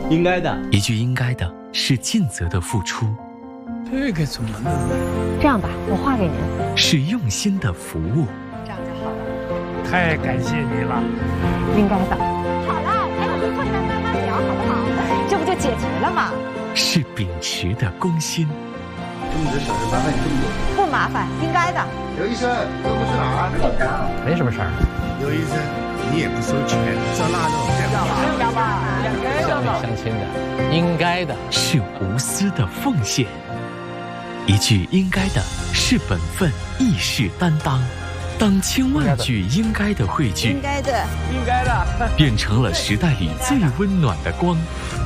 应该的。 一句应该的是尽责的付出， 这个怎么弄？ 这样吧，我画给您。 是用心的服务。 这样就好了。 太感谢你了。 应该的。好了，还有个困难慢慢聊，好不好？这不就解决了吗？ 是秉持的公心。 这么点小事麻烦你这么多？ 不麻烦，应该的。 刘医生，这不是哪儿？ 没什么事儿。 刘医生，你也不收钱，这腊肉乡里乡亲的，应该的。 是无私的奉献。一句应该的是本分，亦是担当。当千万句应该的汇聚， 应该的， 应该的， 变成了时代里最温暖的光。